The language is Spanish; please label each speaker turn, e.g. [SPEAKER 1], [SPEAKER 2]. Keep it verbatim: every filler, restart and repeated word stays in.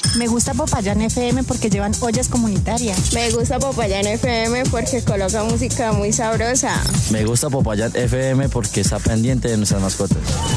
[SPEAKER 1] Me gusta Popayán F M porque llevan ollas comunitarias.
[SPEAKER 2] Me gusta Popayán F M porque coloca música muy sabrosa.
[SPEAKER 3] Me gusta Popayán F M porque está pendiente de nuestras mascotas.